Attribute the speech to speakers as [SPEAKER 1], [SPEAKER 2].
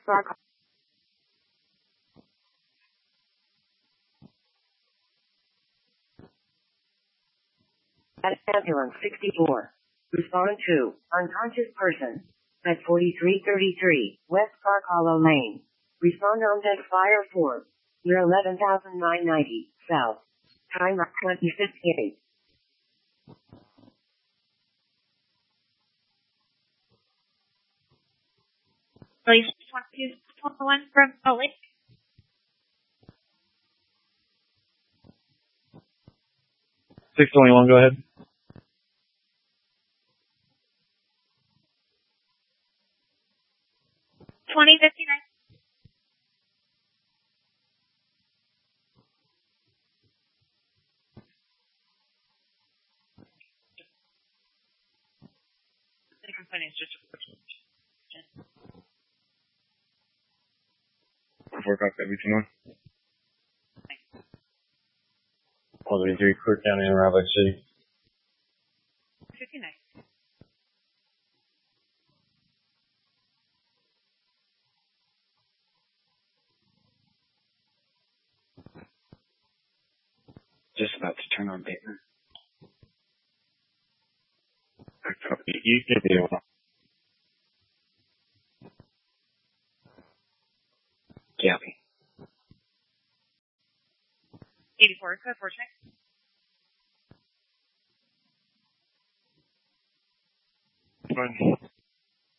[SPEAKER 1] Spark. At ambulance 64. Respond to unconscious person at 4333 West Park Hollow Lane. Respond on deck fire 4. Near 11,990 South. Time 2058.
[SPEAKER 2] Police 2221 from Salt Lake.
[SPEAKER 3] Go ahead.
[SPEAKER 2] 2059. The complaint is just
[SPEAKER 3] Before contact everything on. 183 Clear County in Round Lake City.
[SPEAKER 2] 59.
[SPEAKER 3] Just about to turn on paper. You can do it. Copy.
[SPEAKER 2] 84, code 4 check.
[SPEAKER 3] Fine.